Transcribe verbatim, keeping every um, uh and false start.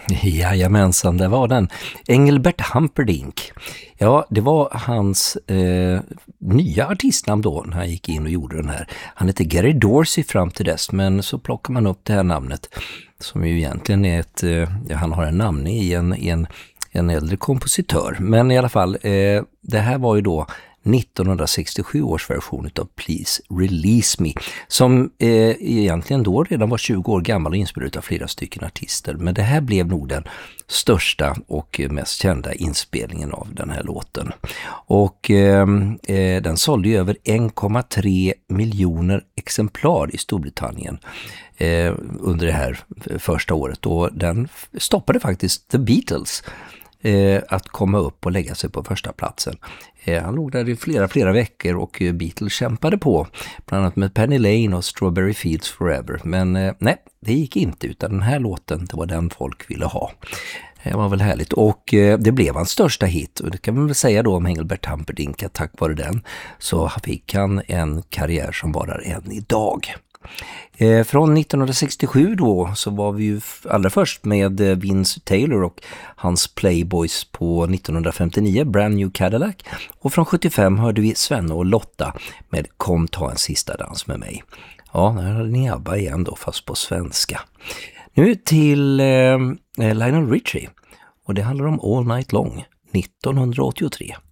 Jajamensan, det var den. Engelbert Humperdinck. Ja, det var hans eh, nya artistnamn då när han gick in och gjorde den här. Han hette Gary Dorsey fram till dess, men så plockar man upp det här namnet som ju egentligen är ett, eh, ja, han har en namn i en, en, en äldre kompositör. Men i alla fall, eh, det här var ju då nittonhundrasextiosju års version av Please Release Me, som eh, egentligen då redan var tjugo år gammal och inspelad av flera stycken artister. Men det här blev nog den största och mest kända inspelningen av den här låten. Och eh, den sålde ju över en komma tre miljoner exemplar i Storbritannien eh, under det här första året. Och den stoppade faktiskt The Beatles Eh, att komma upp och lägga sig på första platsen. Eh, han låg där i flera, flera veckor och eh, Beatles kämpade på, bland annat med Penny Lane och Strawberry Fields Forever. Men eh, nej, det gick inte, utan den här låten, det var den folk ville ha. Det var väl härligt. Och eh, det blev hans största hit, och det kan man väl säga då om Engelbert Humperdinck, att tack vare den så fick han en karriär som varar än idag. Eh, från nittonhundrasextiosju då så var vi ju allra först med Vince Taylor och hans Playboys på nittonhundrafemtionio, Brand New Cadillac. Och från sjuttiofem hörde vi Svenne och Lotta med Kom ta en sista dans med mig. Ja, där hade ni ABBA igen då, fast på svenska. Nu till eh, Lionel Richie, och det handlar om All Night Long, nittonhundraåttiotre.